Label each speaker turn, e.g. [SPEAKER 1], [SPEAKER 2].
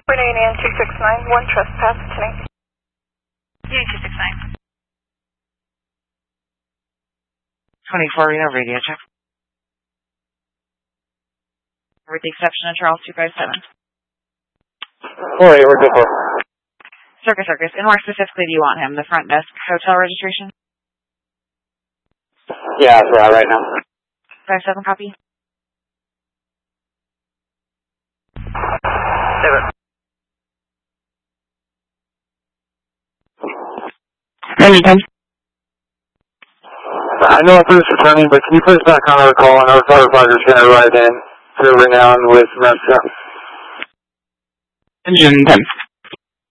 [SPEAKER 1] Union 269, 1 trespass, 10.
[SPEAKER 2] Union 269.
[SPEAKER 3] 24 Reno radio check. With the exception of Charles 257.
[SPEAKER 4] Alright, we're good for.
[SPEAKER 3] Circus. And more specifically, do you want him? The front desk hotel registration?
[SPEAKER 4] Yeah, that's right now.
[SPEAKER 3] 57 copy?
[SPEAKER 4] 7.
[SPEAKER 3] Anytime.
[SPEAKER 4] I know I'm first returning, but can you put us back on our call? I know firefighters going to ride in to Renown with Mercer.
[SPEAKER 3] Engine 10.